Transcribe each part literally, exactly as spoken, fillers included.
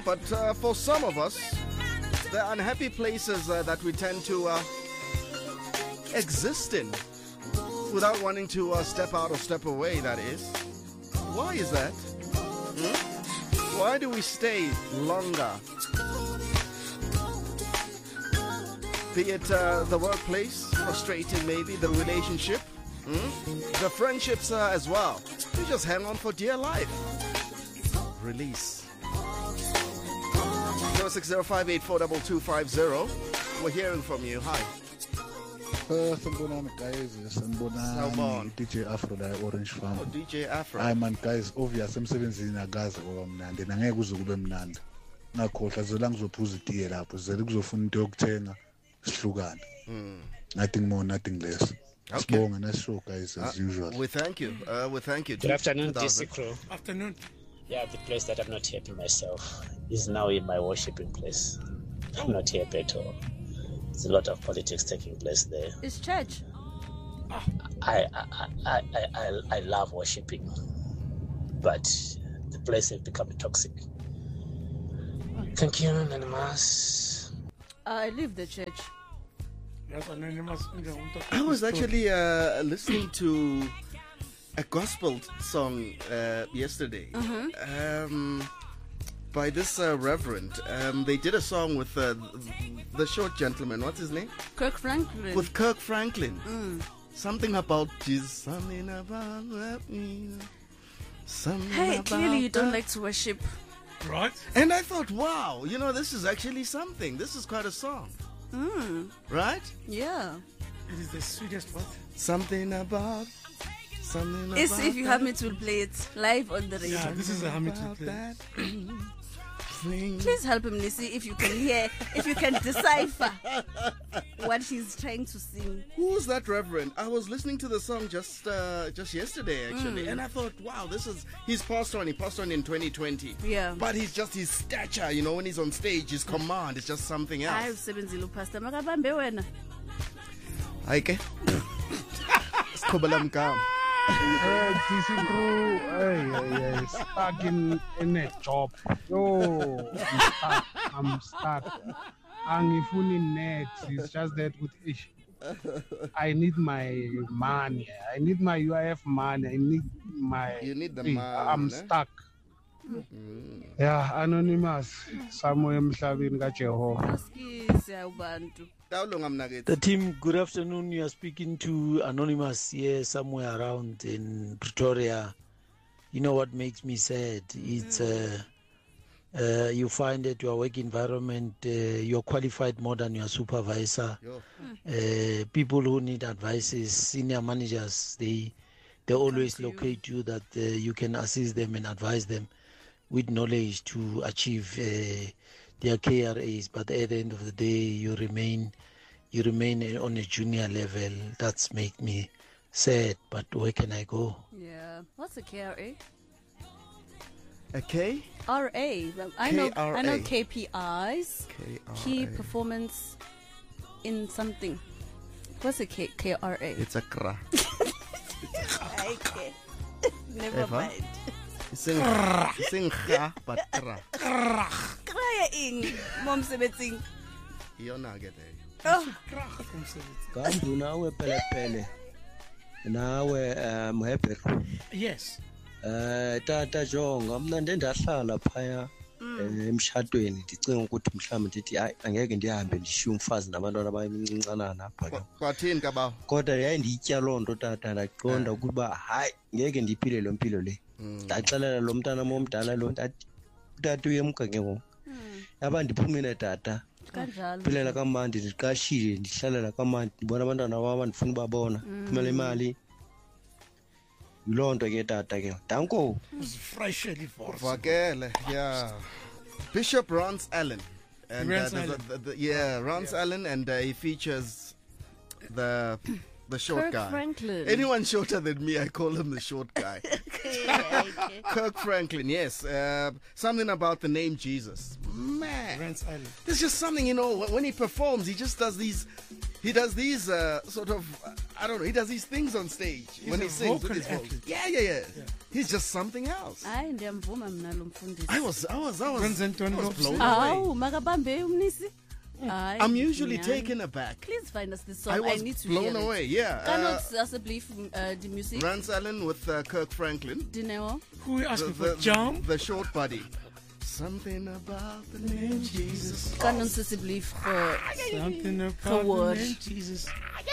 on, but uh, for some of us, there are unhappy places uh, that we tend to uh, exist in without wanting to uh, step out or step away, that is. Why is that? Hmm? Why do we stay longer? Be it uh, the workplace, frustrating maybe, the relationship, hmm? the friendships uh, as well. You just hang on for dear life. Release. zero six zero five eight four two two five zero. We're hearing from you. Hi. Uh, sanibonani guys, sanibonani Sawubona. D J Afro la Orange Farm. Oh, D J Afro. Hayi man guys, obvious emsebenzini akaze ngoba mnandi nangeke kuze kube mnandi. Ngakhohlwa zola ngizophuza itiye lapho, zele kuzofuna into yokuthenga sihlukane. Mm. Nothing more, nothing less. Okay. Sibonga na show guys as uh, usual. We thank you. Uh, we thank you. Good afternoon, D C Crew. Afternoon. Yeah, the place that I'm not happy myself is now in my worshiping place. I'm not happy at all. There's a lot of politics taking place there. It's church. I I, I, I, I, I love worshiping, but the place has become toxic. Thank you, Anonymous. I leave the church. Yes, Anonymous. I was actually uh, listening to a gospel song uh, yesterday um, by this uh, reverend. Um, they did a song with uh, the short gentleman. What's his name? Kirk Franklin. With Kirk Franklin. Mm. Something about Jesus. Something about that. Something Hey, about clearly you don't that. like to worship. Right? And I thought, wow, you know, this is actually something. This is quite a song. Mm. Right? Yeah. It is the sweetest what? Something about... Something It's about if you that. have me to play it live on the radio. Yeah, this is a Hamilton About play. that. Thing. Please help him, Nisi, if you can hear, if you can decipher what he's trying to sing. Who's that reverend? I was listening to the song just uh, just yesterday, actually, Mm. and I thought, wow, this is... He's passed on. He passed on in twenty twenty. Yeah. But he's just his stature, you know, when he's on stage, his command is just something Hayi else. usebenzile upastor makabambe wena. Hayi ke. Siqhubela mgama. Uh, D C Crew, hey, hey, hey, stuck in, in a job. Yo, I'm stuck. I'm stuck. Angifuni net. It's just that with ish. I need my money. I need my U I F money. I need my. You need the Hey, money, I'm ne? stuck. Yeah, Anonymous. Somewhere emhlabeni kaJehova. Askisi awubantu. Tawulunga mnakithi. The team, good afternoon. You are speaking to Anonymous here somewhere around in Pretoria. You know what makes me sad? It's uh, uh, you find that your work environment, uh, you're qualified more than your supervisor. Yo. Uh, people who need advices, senior managers, they they always to you. locate you that uh, you can assist them and advise them with knowledge to achieve uh, their K R As. But at the end of the day, you remain you remain on a junior level. That's make me sad. But where can I go? Yeah. What's a K R A? A K? R A. Well, I know K R A. I know K P Is. K R A. Key performance in something. What's a K K R A? It's a kra. Okay. Never Eva? mind. Sing sing kra but kra. Kraya ing mom sebetsing. Iyona ke leyo. Oh, Kambu nawe pelepele nawe mhebhero Yes. eh tata jonga mina ndendahlala phaya emshadweni ndicinga ukuthi mhlawumbe ndithi hayi angeke ndihambe ndishiye umfazi nabantwana abancincanana lapha ke Kwathini kabawo? kodwa yayi ndiyitya loo nto tata ndaqonda ukuba hayi ngeke ndiphile lo mpilo le ndaxelela lo mntana momdala lo ntathi utata uyemka ke ngoku yaba ndiphumile tata kanjalo. philela kamandi ndiqashile ndihlalela kamandi ndibona abantwana baba ndifuna ubabona phumela imali yiloo nto ke tata ke danko Freshly forced. Vakele, yeah. Bishop Rance Allen. And uh, Rance there's a- Allen. the, the, yeah, Rance Allen, and uh, he features the the short Kirk guy. Franklin. Anyone shorter than me, I call him the short guy. Okay. Kirk Franklin, yes. Uh, something about the name Jesus. Man, Rance Island. there's just something, you know, when he performs, he just does these, he does these uh, sort of, uh, I don't know, he does these things on stage He's when a he sings with vocal his voice. athlete. Yeah, yeah, yeah, Yeah. He's just something else. Hayi ndiyamvuma mina lo mfundisi. I was, I was, I was, Wenze I ntoni was lo blown mfundisi? away. Awu makabambe umnisi. Hayi, I'm usually nyani. taken aback. Please find us this song. I I, was need to blown hear away. it. Yeah. Can Uh, not asseblief uh, the music? Rance Allen with uh, Kirk Franklin. Dineo. Who asked The, me for the, jump? the short body. Something about the name Jesus. Kan ons asseblief vir Something about Geword. the name Jesus.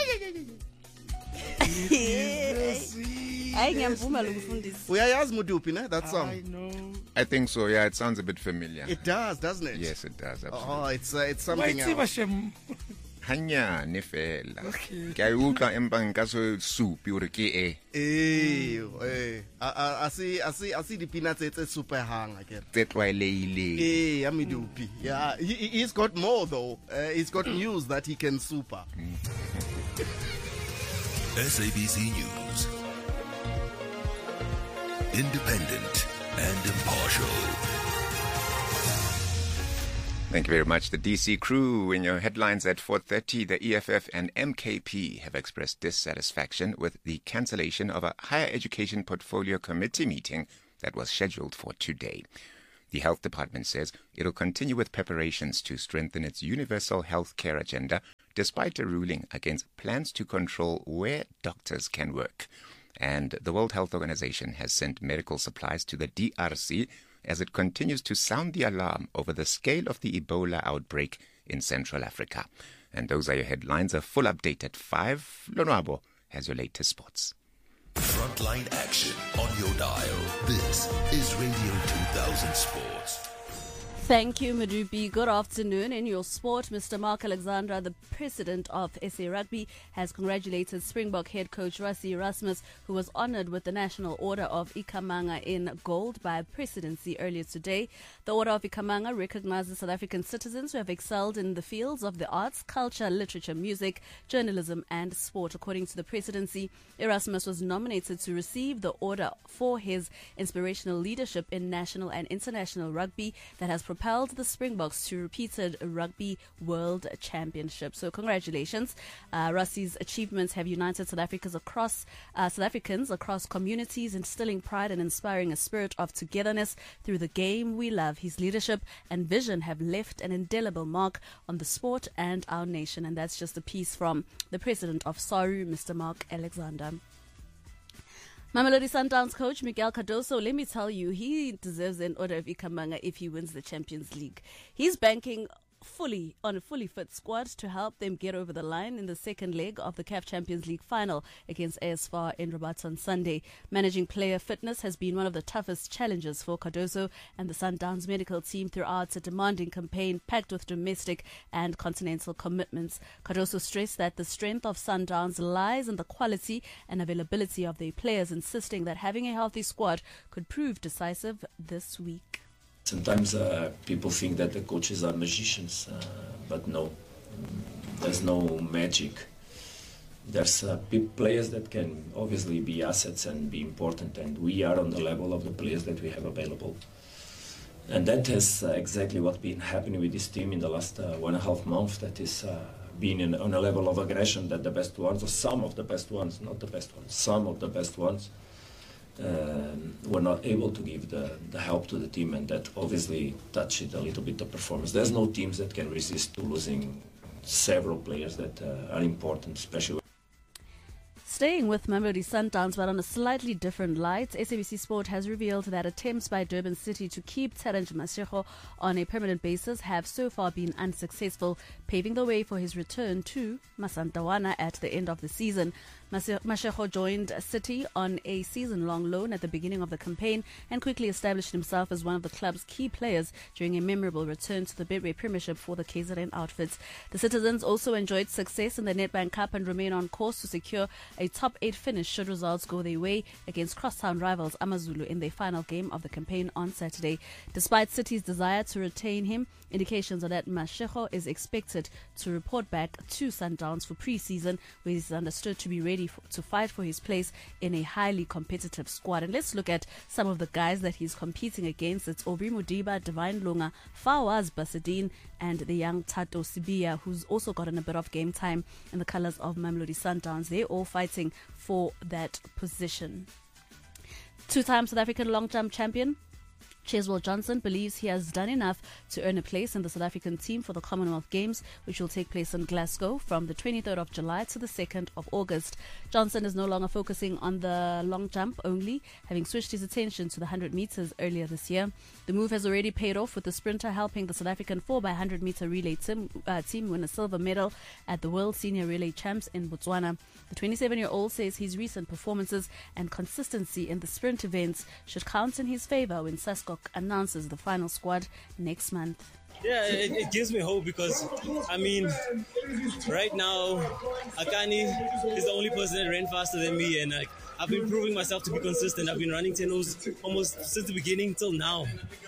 Hayi ngiyamvuma lo mfundisi. Uyayazi Mudupi, ne? That I song. know. I think so. Yeah, it sounds a bit familiar. It does, doesn't it? Yes, it does. Oh, Absolutely. it's uh, it's something Wait, see else. Bashem. Hanyane fela. Okay. Ke a e utlwa empa nka so supi hore ke e. Eh, eh. I, I, I see, I see, I see the peanuts. It's a super hang again. Tse tlwaelehileng. Eh, Amidupi. Yeah, he, he- he's got more though. Uh, he's got news that he can super. S A B C News. Independent and impartial. Thank you very much. The D C crew. In your headlines at four thirty, the E F F and M K P have expressed dissatisfaction with the cancellation of a higher education portfolio committee meeting that was scheduled for today. The health department says it will continue with preparations to strengthen its universal health care agenda despite a ruling against plans to control where doctors can work. And the World Health Organization has sent medical supplies to the D R C as it continues to sound the alarm over the scale of the Ebola outbreak in Central Africa. And those are your headlines. A full update at five. Lonwabo has your latest sports. Frontline action on your dial. This is Radio two thousand Sports. Thank you, Madupi. Good afternoon. In your sport, Mister Mark Alexander, the president of S A Rugby, has congratulated Springbok head coach Rassie Erasmus, who was honored with the National Order of Ikhamanga in gold by presidency earlier today. The Order of Ikhamanga recognizes South African citizens who have excelled in the fields of the arts, culture, literature, music, journalism, and sport. According to the presidency, Erasmus was nominated to receive the order for his inspirational leadership in national and international rugby that has propelled the Springboks to repeated Rugby World Championships. So congratulations. Uh, Rassie's achievements have united South Africans across uh, South Africans across communities, instilling pride and inspiring a spirit of togetherness through the game we love. His leadership and vision have left an indelible mark on the sport and our nation. And that's just a piece from the president of S A R U, Mister Mark Alexander. Mamelodi Sundowns coach Miguel Cardoso, let me tell you, he deserves an order of Ikhamanga if he wins the Champions League. He's banking fully on a fully fit squad to help them get over the line in the second leg of the C A F Champions League final against A S F A R in Rabat on Sunday. Managing player fitness has been one of the toughest challenges for Cardoso and the Sundowns medical team throughout a demanding campaign packed with domestic and continental commitments. Cardoso stressed that the strength of Sundowns lies in the quality and availability of their players, insisting that having a healthy squad could prove decisive this week. Sometimes uh, people think that the coaches are magicians, uh, but no, mm, there's no magic. There's uh, pe- players that can obviously be assets and be important, and we are on the level of the players that we have available. And that is uh, exactly what's been happening with this team in the last uh, one and a half months, that is uh, being in, on a level of aggression that the best ones, or some of the best ones, not the best ones, some of the best ones, Um, were not able to give the, the help to the team, and that obviously touched a little bit the performance. There's no teams that can resist to losing several players that uh, are important, especially. Staying with Mamelodi Sundowns, but on a slightly different light, S A B C Sport has revealed that attempts by Durban City to keep Terence Mashego on a permanent basis have so far been unsuccessful, paving the way for his return to Masandawana at the end of the season. Mashego joined City on a season-long loan at the beginning of the campaign and quickly established himself as one of the club's key players during a memorable return to the Betway Premiership for the K Z N outfits. The Citizens also enjoyed success in the Nedbank Cup and remain on course to secure a top eight finish should results go their way against crosstown rivals Amazulu in their final game of the campaign on Saturday. Despite City's desire to retain him, indications are that Mashego is expected to report back to Sundowns for pre-season, where he's understood to be ready for, to fight for his place in a highly competitive squad. And let's look at some of the guys that he's competing against. It's Aubrey Modiba, Divine Lunga, Fawaz Basadine, and the young Tato Sibia, who's also gotten a bit of game time in the colours of Mamelodi Sundowns. They're all fighting for that position. Two-time South African long jump champion Cheswell Johnson believes he has done enough to earn a place in the South African team for the Commonwealth Games, which will take place in Glasgow from the twenty-third of July to the second of August. Johnson is no longer focusing on the long jump only, having switched his attention to the one hundred meters earlier this year. The move has already paid off, with the sprinter helping the South African four by one hundred meter relay team, uh, team win a silver medal at the World Senior Relay Champs in Botswana. The twenty-seven-year-old says his recent performances and consistency in the sprint events should count in his favor when SASCOC announces the final squad next month. Yeah, it, it gives me hope because, I mean, right now, Akani is the only person that ran faster than me, and like, I've been proving myself to be consistent. I've been running ten O's almost since the beginning till now.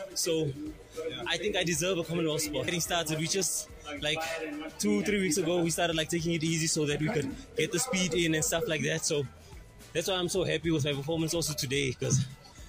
So I think I deserve a Commonwealth spot. Getting started, we just, like, two, three weeks ago, we started like taking it easy so that we could get the speed in and stuff like that. So that's why I'm so happy with my performance also today, because,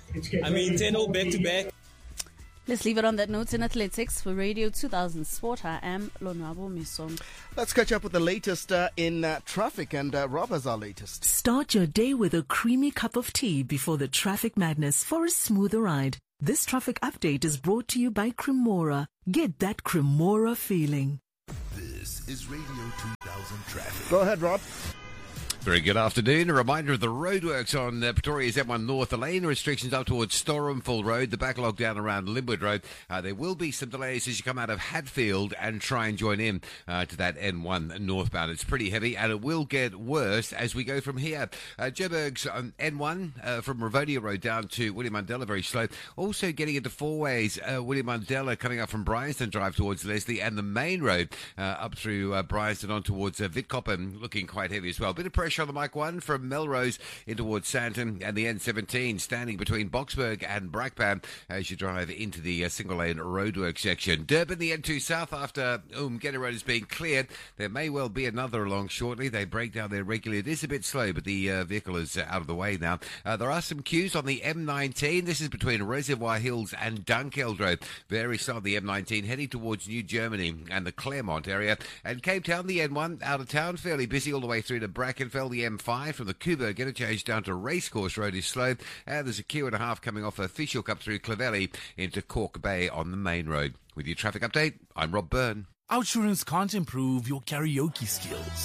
I mean, ten oh back to back. Let's leave it on that note in athletics. For Radio two thousand Sport, I am Lonwabo Misong. Let's catch up with the latest uh, in uh, traffic, and uh, Rob has our latest. Start your day with a creamy cup of tea before the traffic madness for a smoother ride. This traffic update is brought to you by Cremora. Get that Cremora feeling. This is Radio two thousand Traffic. Go ahead, Rob. Very good afternoon. A reminder of the roadworks on uh, Pretoria's M one North. The lane restrictions up towards Storumful Road. The backlog down around Linwood Road. Uh, there will be some delays as you come out of Hatfield and try and join in uh, to that N one northbound. It's pretty heavy and it will get worse as we go from here. Uh, Joburg's um, N one uh, from Ravonia Road down to William Mandela, very slow. Also getting into four ways. Uh, William Mandela coming up from Bryanston Drive towards Leslie, and the main road uh, up through uh, Bryanston on towards uh, Witkoppen, looking quite heavy as well. Bit of pressure on the Mike one from Melrose in towards Sandton, and the N seventeen standing between Boksburg and Brakpan as you drive into the uh, single lane roadwork section. Durban, the N two South after Umgeni Road is being cleared. There may well be another along shortly. They break down there regularly. It is a bit slow, but the uh, vehicle is uh, out of the way now. Uh, there are some queues on the M nineteen. This is between Reservoir Hills and Dunkeld Road. Very slow on the M nineteen, heading towards New Germany and the Claremont area. And Cape Town, the N one out of town, fairly busy all the way through to Brackenfell. The M five from the Kuberg interchange down to Racecourse Road is slow, and there's a queue and a half coming off a Fishhook up through Clovelly into Cork Bay on the main road. With your traffic update, I'm Rob Byrne. Outsurance can't improve your karaoke skills,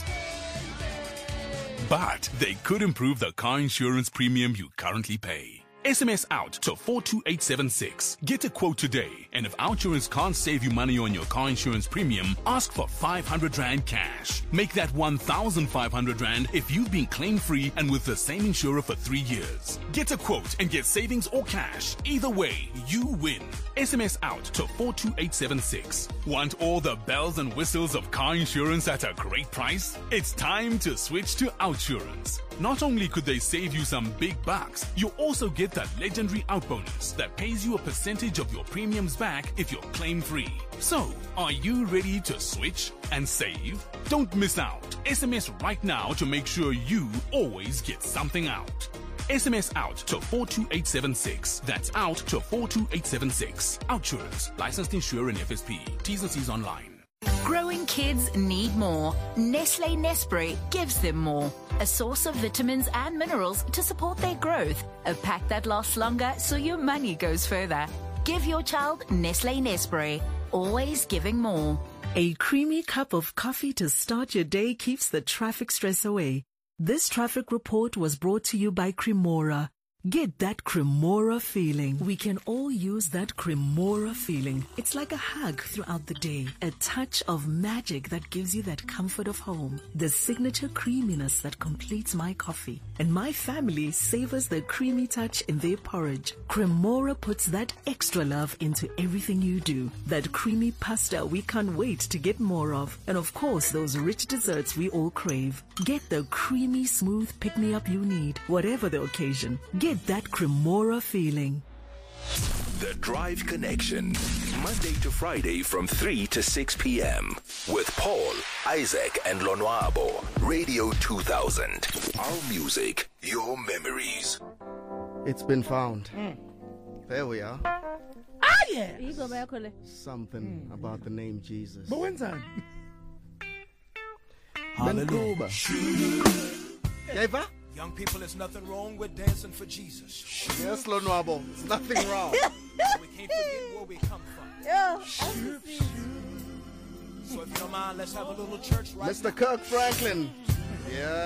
but they could improve the car insurance premium you currently pay. S M S out to four two eight seven six. Get a quote today, and if Outsurance can't save you money on your car insurance premium, ask for five hundred rand cash. Make that one thousand five hundred rand if you've been claim-free and with the same insurer for three years. Get a quote and get savings or cash. Either way, you win. S M S out to four two eight seven six. Want all the bells and whistles of car insurance at a great price? It's time to switch to Outsurance. Not only could they save you some big bucks, you also get that legendary out bonus that pays you a percentage of your premiums back if you're claim-free. So, are you ready to switch and save? Don't miss out. S M S right now to make sure you always get something out. S M S out to four two eight seven six. That's out to four two eight seven six. Outsurance. Licensed insurer and F S P. T's and C's online. Growing kids need more. Nestle Nespray gives them more. A source of vitamins and minerals to support their growth. A pack that lasts longer so your money goes further. Give your child Nestle Nespray. Always giving more. A creamy cup of coffee to start your day keeps the traffic stress away. This traffic report was brought to you by Cremora. Get that Cremora feeling. We can all use that Cremora feeling. It's like a hug throughout the day. A touch of magic that gives you that comfort of home. The signature creaminess that completes my coffee. And my family savors the creamy touch in their porridge. Cremora puts that extra love into everything you do. That creamy pasta we can't wait to get more of. And of course, those rich desserts we all crave. Get the creamy, smooth pick-me-up you need, whatever the occasion. Get that Cremora feeling. The Drive Connection, Monday to Friday from three to six p.m. with Paul, Isaac, and Lonwabo. Radio two thousand. Our music, your memories. It's been found. Mm. There we are. Ah, yeah. Something mm. about the name Jesus. But when's that? Hallelujah. Young people, there's nothing wrong with dancing for Jesus. Yes, Lonwabo, there's nothing wrong. We can't forget where we come from. Yeah. So if you don't mind, let's have a little church right Mister now. Kirk Franklin. Yeah.